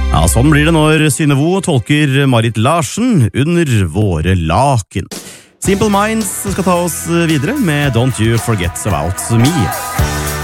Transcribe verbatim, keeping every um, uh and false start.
Ja, sånn blir det når Synnøve tolker Marit Larsen under våre laken. Simple Minds skal ta oss videre med Don't You Forget About Me.